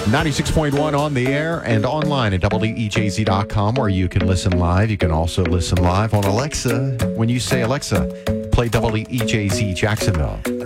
96.1 on the air and online at WEJZ.com, where you can listen live. You can also listen live on Alexa. When you say, Alexa, play WEJZ Jacksonville.